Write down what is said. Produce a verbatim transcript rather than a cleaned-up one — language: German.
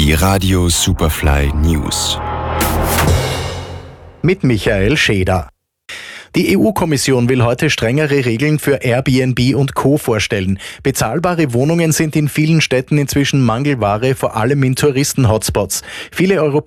Die Radio Superfly News. Mit Michael Scheder. Die E U-Kommission will heute strengere Regeln für Airbnb und Co. vorstellen. Bezahlbare Wohnungen sind in vielen Städten inzwischen Mangelware, vor allem in Touristen-Hotspots. Viele Europäer